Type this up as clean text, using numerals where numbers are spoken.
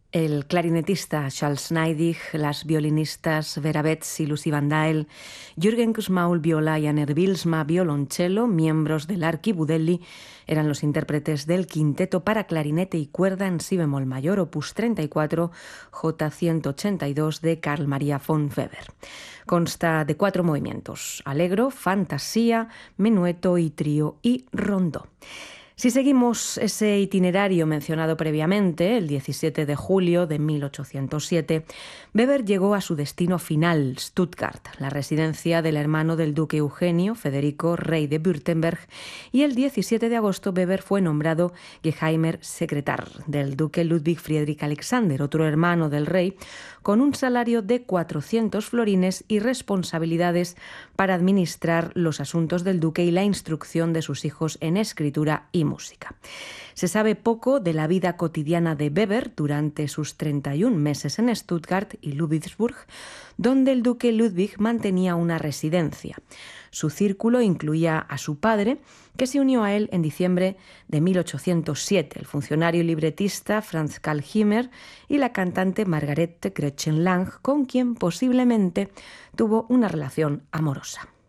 El clarinetista Charles Neidig, las violinistas Vera Betts y Lucy Van Dael, Jürgen Kussmaul viola y Anner Bylsma violonchelo, miembros del Archibudelli, eran los intérpretes del quinteto para clarinete y cuerda en si bemol mayor, opus 34, J182 de Carl Maria von Weber. Consta de 4 movimientos: allegro, fantasía, menueto y trío y rondó. Si seguimos ese itinerario mencionado previamente, el 17 de julio de 1807, Weber llegó a su destino final, Stuttgart, la residencia del hermano del duque Eugenio, Federico, rey de Württemberg, y el 17 de agosto Weber fue nombrado Geheimer Sekretär del duque Ludwig Friedrich Alexander, otro hermano del rey, con un salario de 400 florines y responsabilidades para administrar los asuntos del duque y la instrucción de sus hijos en escritura y música. Se sabe poco de la vida cotidiana de Weber durante sus 31 meses en Stuttgart y Ludwigsburg, donde el duque Ludwig mantenía una residencia. Su círculo incluía a su padre, que se unió a él en diciembre de 1807, el funcionario y libretista Franz Karl Himmer y la cantante Margarete Gretchen Lang, con quien posiblemente tuvo una relación amorosa.